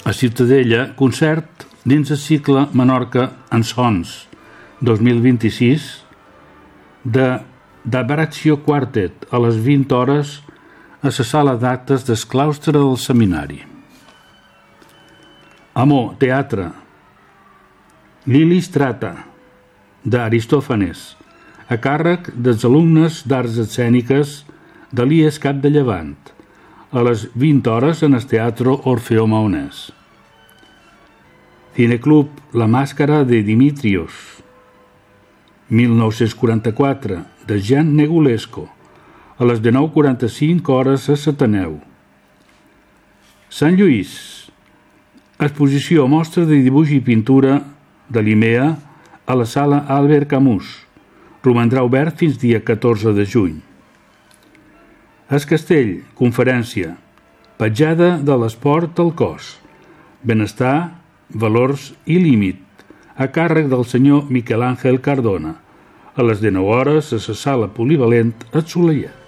A Ciutadella, concert dins el cicle Menorca en Sons 2026 de D'Abbraccio Quartet a les 20 hores a la sala d'actes del claustre del seminari. Amor, teatre. Lilistrata d'Aristòfanes a càrrec dels alumnes d'arts escèniques de l'IES Cap de Llevant a les 20 hores en el Teatre Orfeo Maonès. Cineclub La Màscara de Dimitrios 1944 de Jean Negulesco a les 19:45 hores a l'Ateneu. Sant Lluís, exposició mostra de dibuix i pintura de l'IMEA a la sala Albert Camus. Romandrà obert fins dia 14 de juny. Es Castell, conferència. Petjada de l'esport al cos. Benestar, valors i límit. A càrrec del senyor Miquel Àngel Cardona. A les 19 hores a la sala polivalent a Soleiet.